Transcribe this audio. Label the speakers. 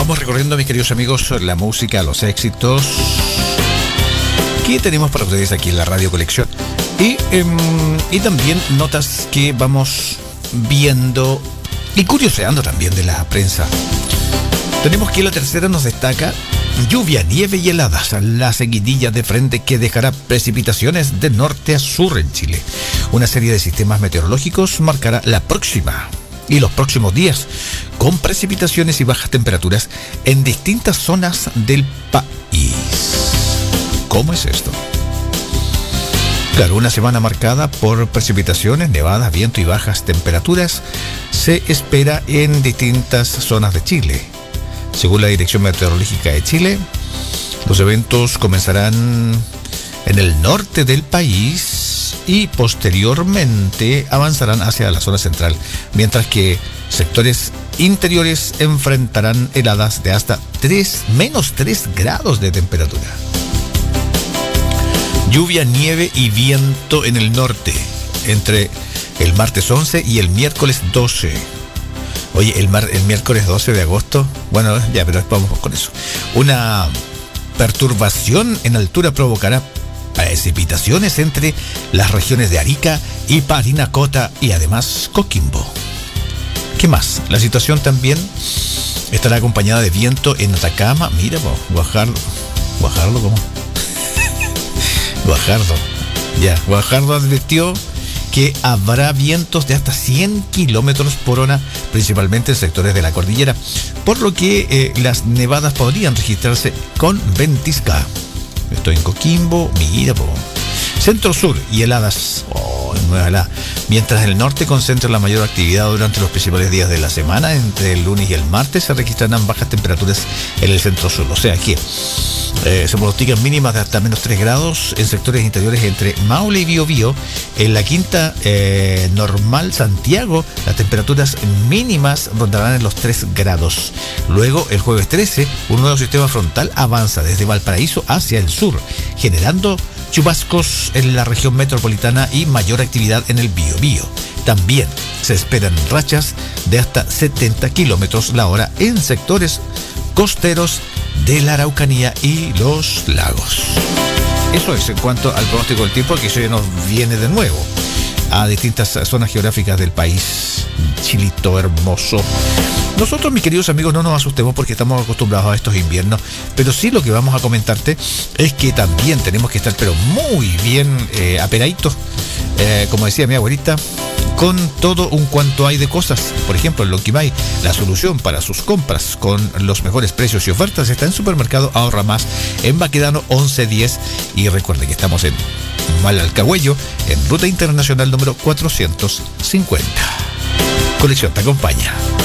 Speaker 1: Vamos recorriendo, mis queridos amigos, la música, los éxitos que tenemos para ustedes aquí en la Radio Colección. Y también notas que vamos viendo y curioseando también de la prensa. Tenemos que la tercera nos destaca lluvia, nieve y heladas, la seguidilla de frente que dejará precipitaciones de norte a sur en Chile. Una serie de sistemas meteorológicos marcará la próxima y los próximos días, con precipitaciones y bajas temperaturas en distintas zonas del país. ¿Cómo es esto? Claro, una semana marcada por precipitaciones, nevadas, viento y bajas temperaturas se espera en distintas zonas de Chile. Según la Dirección Meteorológica de Chile, los eventos comenzarán en el norte del país y posteriormente avanzarán hacia la zona central, mientras que sectores interiores enfrentarán heladas de hasta menos 3 grados de temperatura. Lluvia, nieve y viento en el norte entre el martes 11 y el miércoles 12. Oye, el miércoles 12 de agosto, bueno, ya, pero vamos con eso. Una perturbación en altura provocará precipitaciones entre las regiones de Arica y Parinacota y además Coquimbo. ¿Qué más? La situación también estará acompañada de viento en Atacama. Mira, Guajardo, ¿cómo? Guajardo advirtió que habrá vientos de hasta 100 kilómetros por hora, principalmente en sectores de la cordillera, por lo que las nevadas podrían registrarse con ventisca. Estoy en Coquimbo, mira, centro-sur y heladas, nueva helada. Mientras el norte concentra la mayor actividad durante los principales días de la semana, entre el lunes y el martes se registrarán bajas temperaturas en el centro-sur. O sea que se pronostican mínimas de hasta menos 3 grados en sectores interiores entre Maule y Biobío. En la quinta normal Santiago, las temperaturas mínimas rondarán en los 3 grados. Luego, el jueves 13, un nuevo sistema frontal avanza desde Valparaíso hacia el sur, generando chubascos en la región metropolitana y mayor actividad en el Biobío. También se esperan rachas de hasta 70 kilómetros la hora en sectores costeros de la Araucanía y los lagos. Eso es en cuanto al pronóstico del tiempo, que eso ya nos viene de nuevo a distintas zonas geográficas del país. Chilito hermoso. Nosotros, mis queridos amigos, no nos asustemos porque estamos acostumbrados a estos inviernos, pero sí lo que vamos a comentarte es que también tenemos que estar pero muy bien aperaditos, como decía mi abuelita, con todo un cuanto hay de cosas. Por ejemplo, en Lonquimay, la solución para sus compras con los mejores precios y ofertas está en Supermercado Ahorra Más, en Baquedano 1110, y recuerde que estamos en Malalcahuello, en Ruta Internacional número 450. Colección te acompaña.